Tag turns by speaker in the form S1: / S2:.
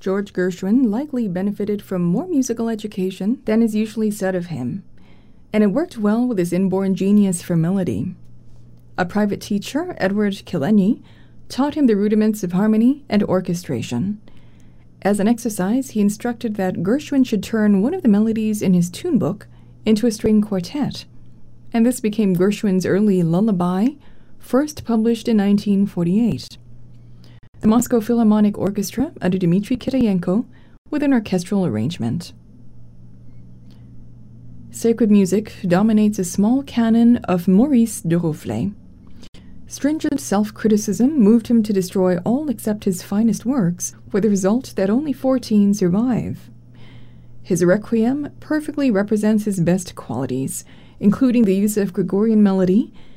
S1: George Gershwin likely benefited from more musical education than is usually said of him, and it worked well with his inborn genius for melody. A private teacher, Edward Killenny, taught him the rudiments of harmony and orchestration. As an exercise, he instructed that Gershwin should turn one of the melodies in his tune book into a string quartet, and this became Gershwin's early lullaby, first published in 1948. The Moscow Philharmonic Orchestra under Dmitri Kitayenko with an orchestral arrangement. Sacred music dominates a small canon of Maurice Duruflé. Stringent self-criticism moved him to destroy all except his finest works, with the result that only 14 survive. His Requiem perfectly represents his best qualities, including the use of Gregorian melody